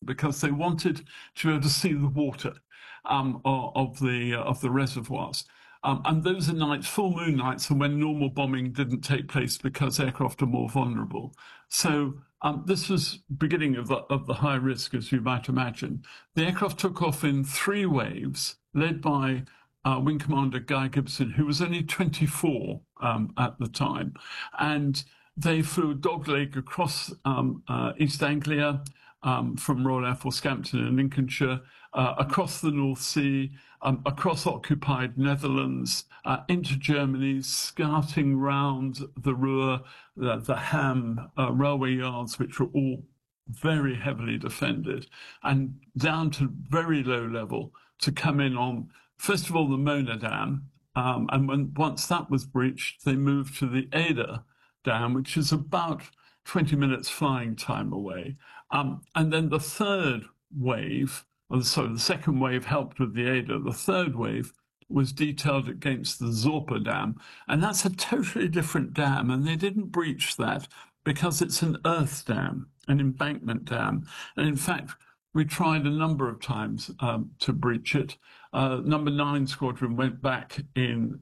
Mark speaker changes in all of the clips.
Speaker 1: because they wanted to be able to see the water of the reservoirs. And those are nights, full moon nights, and when normal bombing didn't take place because aircraft are more vulnerable. So this was beginning of the high risk, as you might imagine. The aircraft took off in 3 waves, led by Wing Commander Guy Gibson, who was only 24 at the time, and they flew a dogleg across East Anglia, from Royal Air Force Scampton in Lincolnshire, across the North Sea, across occupied Netherlands, into Germany, scouting round the Ruhr, the Ham railway yards, which were all very heavily defended, and down to very low level to come in on, first of all, the Mona Dam. And once that was breached, they moved to the Ada Dam, which is about 20 minutes flying time away. And then the third wave, the second wave helped with the Ada. The third wave was detailed against the Zorpa Dam. And that's a totally different dam. And they didn't breach that because it's an earth dam, an embankment dam. And in fact, we tried a number of times to breach it. Number 9 Squadron went back in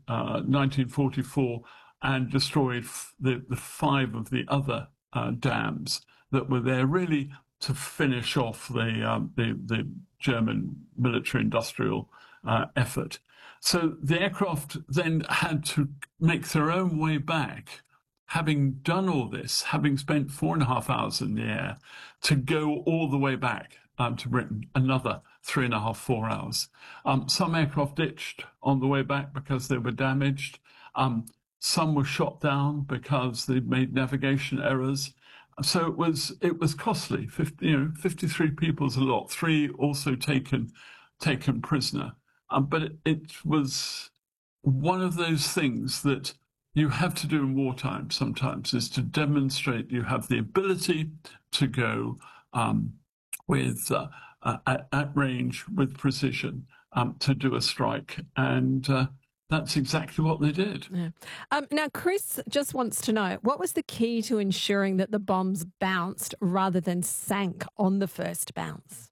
Speaker 1: 1944 and destroyed the 5 of the other dams that were there, really to finish off the German military-industrial effort. So the aircraft then had to make their own way back, having done all this, having spent 4.5 hours in the air, to go all the way back to Britain, another 3.5, 4 hours. Some aircraft ditched on the way back because they were damaged. Some were shot down because they'd made navigation errors. So it was costly. 53 people is a lot. 3 also taken prisoner. But it was one of those things that you have to do in wartime sometimes, is to demonstrate you have the ability to go with at range with precision to do a strike. And that's exactly what they did.
Speaker 2: Yeah. Now, Chris just wants to know, what was the key to ensuring that the bombs bounced rather than sank on the first bounce?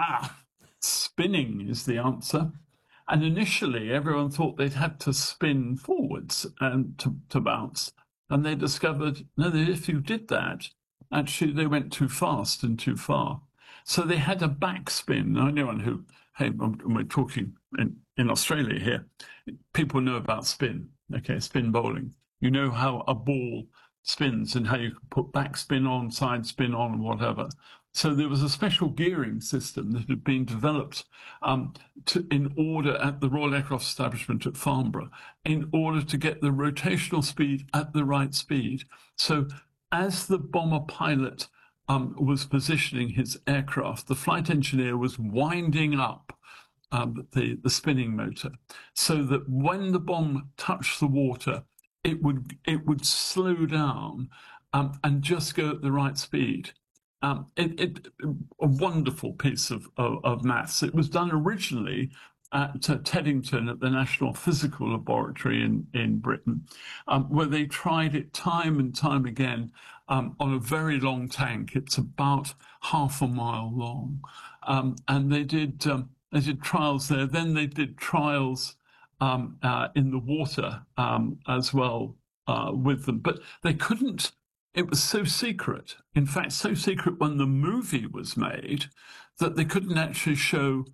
Speaker 1: Spinning is the answer. And initially, everyone thought they'd had to spin forwards and to bounce. And they discovered, no, that if you did that, actually they went too fast and too far. So they had a backspin. Now, anyone who, we're talking in Australia here, people know about spin, spin bowling. You know how a ball spins and how you can put backspin on, side spin on, and whatever. So there was a special gearing system that had been developed in order at the Royal Aircraft Establishment at Farnborough, in order to get the rotational speed at the right speed. So as the bomber pilot was positioning his aircraft, the flight engineer was winding up the spinning motor, so that when the bomb touched the water, it would slow down and just go at the right speed. A wonderful piece of maths. It was done originally at Teddington at the National Physical Laboratory in Britain, where they tried it time and time again on a very long tank. It's about half a mile long, and they did trials there. Then they did trials in the water as well with them, but they couldn't. It was so secret. In fact, so secret when the movie was made that they couldn't actually show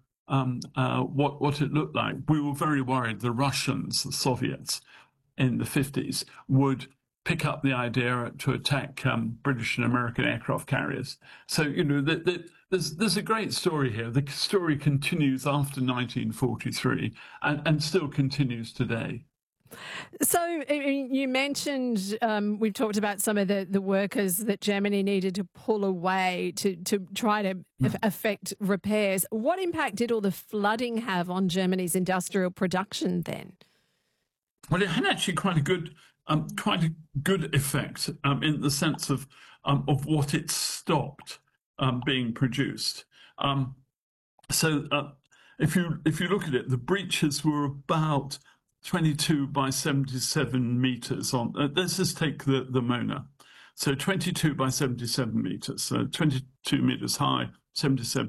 Speaker 1: what it looked like. We were very worried the Russians, the Soviets in the 50s, would pick up the idea to attack British and American aircraft carriers. So, there's a great story here. The story continues after 1943 and still continues today.
Speaker 2: So you mentioned, we've talked about some of the workers that Germany needed to pull away to try to affect repairs. What impact did all the flooding have on Germany's industrial production then?
Speaker 1: Well, it had actually quite a good effect in the sense of what it stopped being produced. So if you look at it, the breaches were about 22 by 77 meters on. Let's just take the Mona. So 22 by 77 meters, so 22 meters high, 77